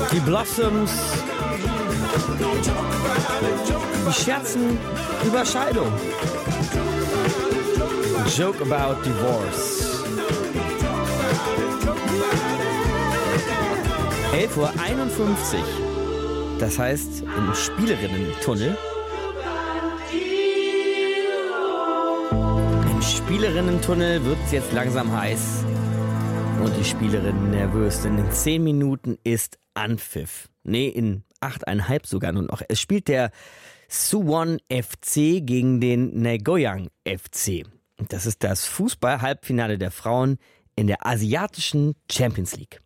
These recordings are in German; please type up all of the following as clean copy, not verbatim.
Die Blossoms, die scherzen über Scheidung. Joke about divorce. 11:51 Uhr. Das heißt, im Spielerinnen-Tunnel. Im Spielerinnen-Tunnel wird es jetzt langsam heiß. Und die Spielerinnen nervös, denn in 10 Minuten ist Anpfiff. Nee, in 8,5 sogar nun noch. Es spielt der Suwon FC gegen den Nagoyang FC. Das ist das Fußball-Halbfinale der Frauen in der asiatischen Champions League.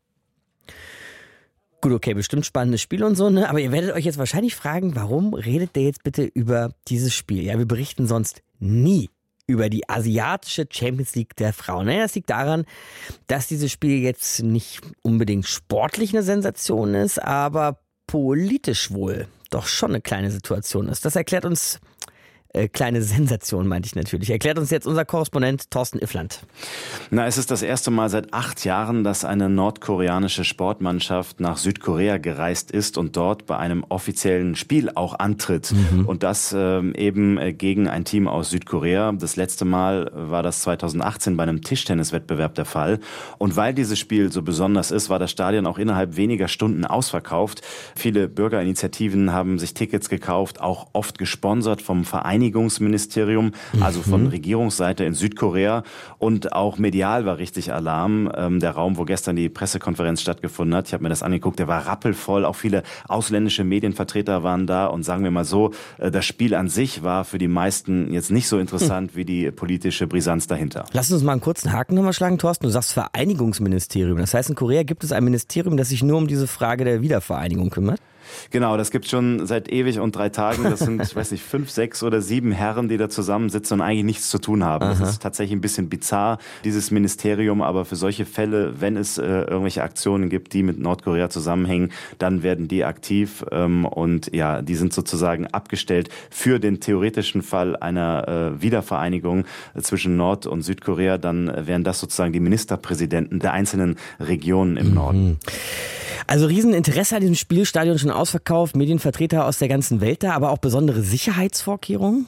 Gut, okay, bestimmt spannendes Spiel und so, ne? Aber ihr werdet euch jetzt wahrscheinlich fragen, warum redet der jetzt bitte über dieses Spiel? Ja, wir berichten sonst nie über die asiatische Champions League der Frauen. Naja, das liegt daran, dass dieses Spiel jetzt nicht unbedingt sportlich eine Sensation ist, aber politisch wohl doch schon eine kleine Situation ist. Das erklärt uns, kleine Sensation meinte ich natürlich, erklärt uns jetzt unser Korrespondent Thorsten Iffland. Na, es ist das erste Mal seit 8 Jahren, dass eine nordkoreanische Sportmannschaft nach Südkorea gereist ist und dort bei einem offiziellen Spiel auch antritt. Und das eben gegen ein Team aus Südkorea. Das letzte Mal war das 2018 bei einem Tischtenniswettbewerb der Fall. Und weil dieses Spiel so besonders ist, war das Stadion auch innerhalb weniger Stunden ausverkauft. Viele Bürgerinitiativen haben sich Tickets gekauft, auch oft gesponsert vom Vereinigungsministerium, also von Regierungsseite in Südkorea. Und auch medial war richtig Alarm. Der Raum, wo gestern die Pressekonferenz stattgefunden hat, ich habe mir das angeguckt, der war rappelvoll. Auch viele ausländische Medienvertreter waren da. Und sagen wir mal so, das Spiel an sich war für die meisten jetzt nicht so interessant wie die politische Brisanz dahinter. Lass uns mal einen kurzen Haken nochmal schlagen, Thorsten. Du sagst Vereinigungsministerium. Das heißt, in Korea gibt es ein Ministerium, das sich nur um diese Frage der Wiedervereinigung kümmert? Genau, das gibt's schon seit ewig und 3 Tagen. Das sind, ich weiß nicht, 5, 6 oder 7 Herren, die da zusammensitzen und eigentlich nichts zu tun haben. Das ist tatsächlich ein bisschen bizarr, dieses Ministerium. Aber für solche Fälle, wenn es irgendwelche Aktionen gibt, die mit Nordkorea zusammenhängen, dann werden die aktiv. Und ja, die sind sozusagen abgestellt für den theoretischen Fall einer Wiedervereinigung zwischen Nord- und Südkorea. Dann wären das sozusagen die Ministerpräsidenten der einzelnen Regionen im Norden. Also Rieseninteresse an diesem Spielstadion, schon ausverkauft, Medienvertreter aus der ganzen Welt da, aber auch besondere Sicherheitsvorkehrungen?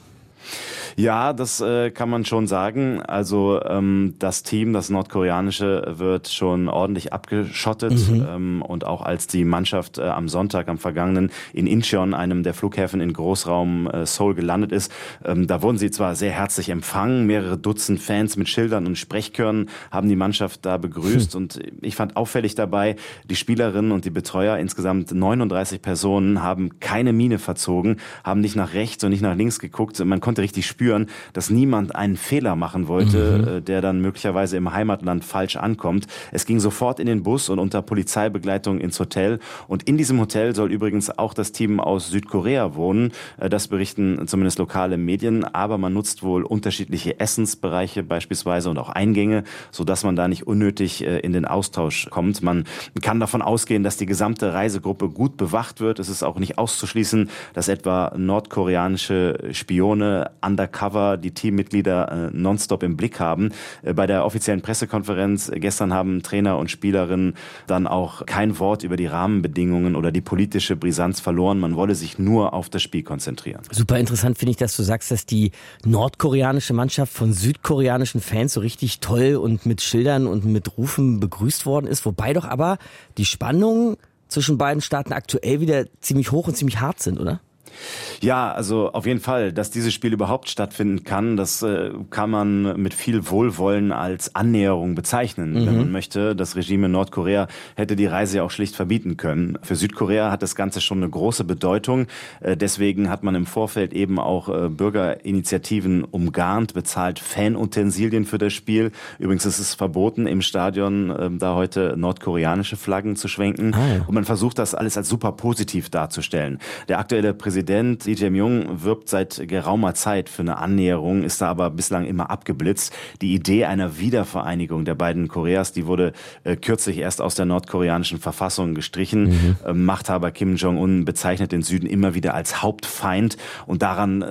Ja, das kann man schon sagen. Also das Team, das nordkoreanische, wird schon ordentlich abgeschottet. Und auch als die Mannschaft am Sonntag, am vergangenen, in Incheon, einem der Flughäfen in Großraum Seoul, gelandet ist, da wurden sie zwar sehr herzlich empfangen, mehrere Dutzend Fans mit Schildern und Sprechchören haben die Mannschaft da begrüßt. Und ich fand auffällig dabei, die Spielerinnen und die Betreuer, insgesamt 39 Personen, haben keine Miene verzogen, haben nicht nach rechts und nicht nach links geguckt. Man konnte richtig spüren, dass niemand einen Fehler machen wollte, der dann möglicherweise im Heimatland falsch ankommt. Es ging sofort in den Bus und unter Polizeibegleitung ins Hotel. Und in diesem Hotel soll übrigens auch das Team aus Südkorea wohnen. Das berichten zumindest lokale Medien. Aber man nutzt wohl unterschiedliche Essensbereiche beispielsweise und auch Eingänge, sodass man da nicht unnötig in den Austausch kommt. Man kann davon ausgehen, dass die gesamte Reisegruppe gut bewacht wird. Es ist auch nicht auszuschließen, dass etwa nordkoreanische Spione undercover die Teammitglieder nonstop im Blick haben. Bei der offiziellen Pressekonferenz gestern haben Trainer und Spielerinnen dann auch kein Wort über die Rahmenbedingungen oder die politische Brisanz verloren. Man wolle sich nur auf das Spiel konzentrieren. Super interessant finde ich, dass du sagst, dass die nordkoreanische Mannschaft von südkoreanischen Fans so richtig toll und mit Schildern und mit Rufen begrüßt worden ist. Wobei doch aber die Spannungen zwischen beiden Staaten aktuell wieder ziemlich hoch und ziemlich hart sind, oder? Ja, also auf jeden Fall, dass dieses Spiel überhaupt stattfinden kann, das kann man mit viel Wohlwollen als Annäherung bezeichnen, wenn man möchte. Das Regime in Nordkorea hätte die Reise ja auch schlicht verbieten können. Für Südkorea hat das Ganze schon eine große Bedeutung. Deswegen hat man im Vorfeld eben auch Bürgerinitiativen umgarnt, bezahlt Fanutensilien für das Spiel. Übrigens ist es verboten, im Stadion da heute nordkoreanische Flaggen zu schwenken. Und man versucht das alles als super positiv darzustellen. Der aktuelle Präsident Lee Jae-myung wirbt seit geraumer Zeit für eine Annäherung, ist da aber bislang immer abgeblitzt. Die Idee einer Wiedervereinigung der beiden Koreas, die wurde kürzlich erst aus der nordkoreanischen Verfassung gestrichen. Machthaber Kim Jong-un bezeichnet den Süden immer wieder als Hauptfeind und daran